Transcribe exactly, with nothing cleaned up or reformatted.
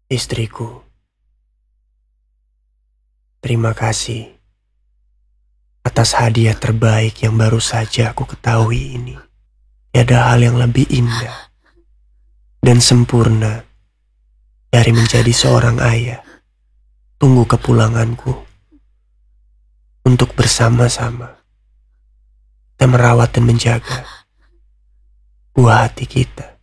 Istriku, terima kasih atas hadiah terbaik yang baru saja aku ketahui ini. Tiada hal yang lebih indah dan sempurna dari menjadi seorang ayah. Tunggu kepulanganku untuk bersama-sama kita merawat dan menjaga buah hati kita.